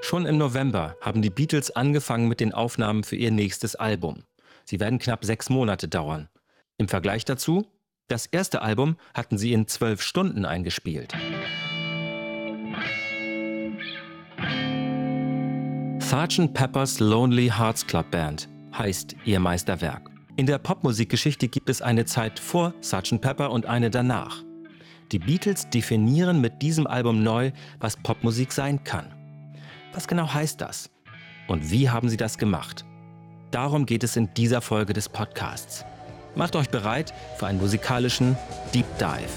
Schon im November haben die Beatles angefangen mit den Aufnahmen für ihr nächstes Album. Sie werden knapp 6 Monate dauern. Im Vergleich dazu, das erste Album hatten sie in 12 Stunden eingespielt. Sgt. Pepper's Lonely Hearts Club Band heißt ihr Meisterwerk. In der Popmusikgeschichte gibt es eine Zeit vor Sgt. Pepper und eine danach. Die Beatles definieren mit diesem Album neu, was Popmusik sein kann. Was genau heißt das? Und wie haben sie das gemacht? Darum geht es in dieser Folge des Podcasts. Macht euch bereit für einen musikalischen Deep Dive.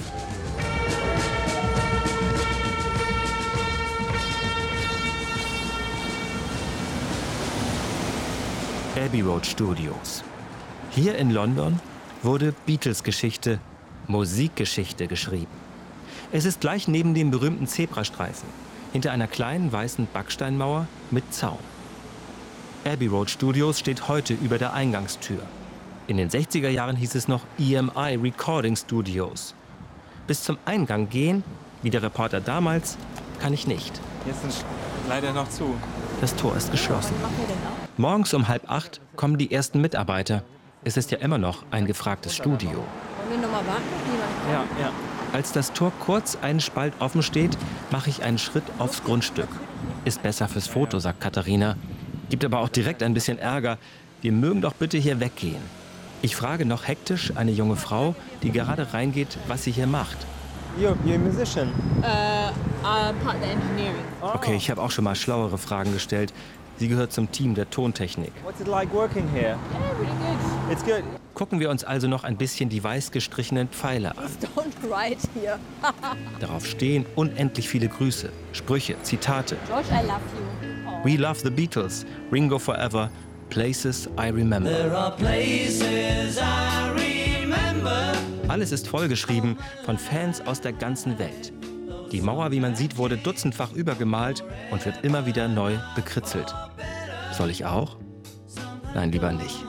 Abbey Road Studios. Hier in London wurde Beatles-Geschichte, Musikgeschichte geschrieben. Es ist gleich neben dem berühmten Zebrastreifen, hinter einer kleinen weißen Backsteinmauer mit Zaun. Abbey Road Studios steht heute über der Eingangstür. In den 60er Jahren hieß es noch EMI Recording Studios. Bis zum Eingang gehen, wie der Reporter damals, kann ich nicht. Jetzt sind leider noch zu. Das Tor ist geschlossen. Morgens um 7:30 kommen die ersten Mitarbeiter. Es ist ja immer noch ein gefragtes Studio. Wollen wir noch mal warten, ob jemand kommt? Ja. Als das Tor kurz einen Spalt offen steht, mache ich einen Schritt aufs Grundstück. Ist besser fürs Foto, sagt Katharina. Gibt aber auch direkt ein bisschen Ärger. Wir mögen doch bitte hier weggehen. Ich frage noch hektisch eine junge Frau, die gerade reingeht, was sie hier macht. You're a musician. Part of the engineering. Okay, ich habe auch schon mal schlauere Fragen gestellt. Sie gehört zum Team der Tontechnik. What's it like working here? Yeah, really good. It's good. Gucken wir uns also noch ein bisschen die weiß gestrichenen Pfeile an. Don't write here. Darauf stehen unendlich viele Grüße, Sprüche, Zitate. George, I love you. Oh. We love the Beatles, Ringo forever, places I remember. There are places I remember. Alles ist vollgeschrieben von Fans aus der ganzen Welt. Die Mauer, wie man sieht, wurde dutzendfach übergemalt und wird immer wieder neu bekritzelt. Soll ich auch? Nein, lieber nicht.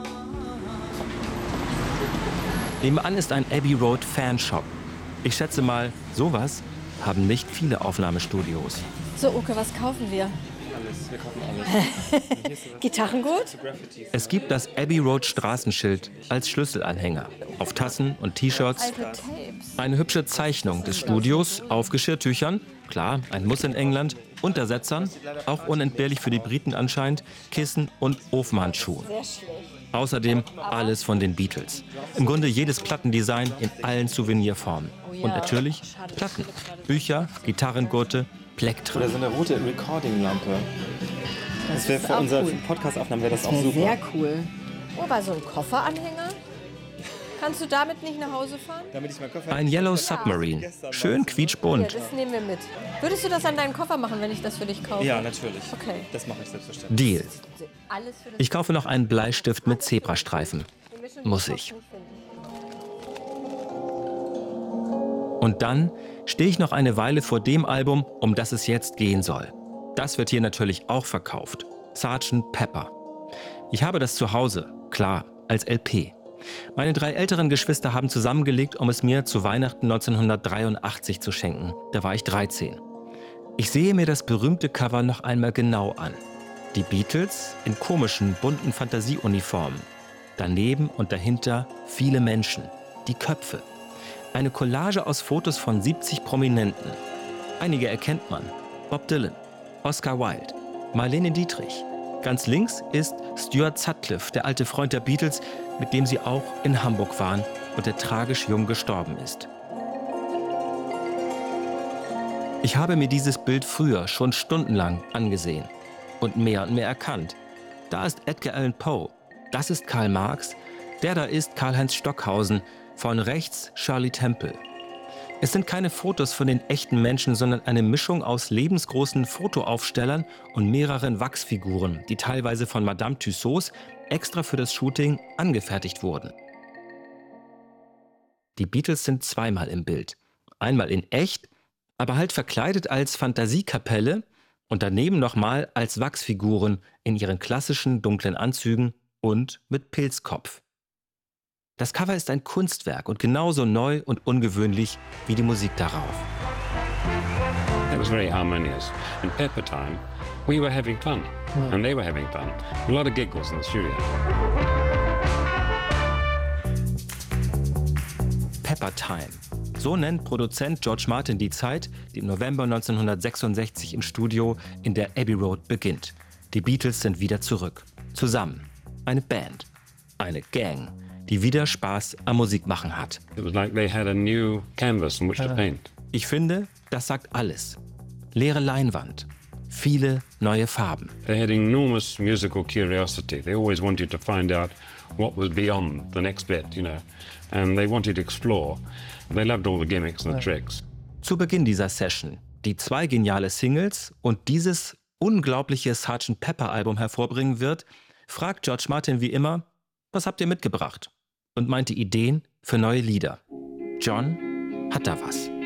Nebenan ist ein Abbey Road Fanshop. Ich schätze mal, sowas haben nicht viele Aufnahmestudios. So, Uke, was kaufen wir? Alles, wir kaufen alles. Gitarrengut? Es gibt das Abbey Road Straßenschild als Schlüsselanhänger auf Tassen und T-Shirts. Alte Tapes. Eine hübsche Zeichnung des Studios auf Geschirrtüchern, klar, ein Muss in England, Untersetzern, auch unentbehrlich für die Briten anscheinend, Kissen und Ofenhandschuhen. Sehr schlecht. Außerdem alles von den Beatles. Im Grunde jedes Plattendesign in allen Souvenirformen. Und natürlich Platten, Bücher, Gitarrengurte, Plektren. Oder so eine rote Recording-Lampe. Das wäre ist für auch unsere cool. Podcast-Aufnahmen wäre das auch Wäre super. sehr cool. Oh, bei so einem Kofferanhänger? Kannst du damit nicht nach Hause fahren? Damit ich meinen Koffer Ein Yellow Submarine, schön Ja, quietschbunt. das nehmen wir mit. Würdest du das an deinen Koffer machen, wenn ich das für dich kaufe? Ja, natürlich. Okay. Das mache ich selbstverständlich. Deal. Alles für das Ich kaufe noch einen Bleistift mit Zebrastreifen. Muss ich. Und dann stehe ich noch eine Weile vor dem Album, um das es jetzt gehen soll. Das wird hier natürlich auch verkauft. Sgt. Pepper. Ich habe das zu Hause, klar, als LP. Meine 3 älteren Geschwister haben zusammengelegt, um es mir zu Weihnachten 1983 zu schenken. Da war ich 13. Ich sehe mir das berühmte Cover noch einmal genau an. Die Beatles in komischen, bunten Fantasieuniformen. Daneben und dahinter viele Menschen. Die Köpfe. Eine Collage aus Fotos von 70 Prominenten. Einige erkennt man. Bob Dylan, Oscar Wilde, Marlene Dietrich. Ganz links ist Stuart Sutcliffe, der alte Freund der Beatles, mit dem sie auch in Hamburg waren und der tragisch jung gestorben ist. Ich habe mir dieses Bild früher schon stundenlang angesehen und mehr erkannt. Da ist Edgar Allan Poe, das ist Karl Marx, der da ist Karl-Heinz Stockhausen, von rechts Shirley Temple. Es sind keine Fotos von den echten Menschen, sondern eine Mischung aus lebensgroßen Fotoaufstellern und mehreren Wachsfiguren, die teilweise von Madame Tussauds extra für das Shooting angefertigt wurden. Die Beatles sind zweimal im Bild. Einmal in echt, aber halt verkleidet als Fantasiekapelle und daneben nochmal als Wachsfiguren in ihren klassischen dunklen Anzügen und mit Pilzkopf. Das Cover ist ein Kunstwerk und genauso neu und ungewöhnlich wie die Musik darauf. was very harmonious. In Pepper Time, we were having fun, and they were having fun. A lot of giggles in the studio. Pepper Time. So nennt Produzent George Martin die Zeit, die im November 1966 im Studio in der Abbey Road beginnt. Die Beatles sind wieder zurück. Zusammen. Eine Band. Eine Gang, die wieder Spaß am Musikmachen hat. It was like they had a new canvas on which to paint. Ich finde, das sagt alles. Leere Leinwand. Viele neue Farben. They had enormous musical curiosity. They always wanted to find out what was beyond the next bit, you know. And they wanted to explore. They loved all the gimmicks and the tricks. Zu Beginn dieser Session, die 2 geniale Singles und dieses unglaubliche Sgt. Pepper Album hervorbringen wird, fragt George Martin wie immer, was habt ihr mitgebracht? Und meinte Ideen für neue Lieder. John hat da was.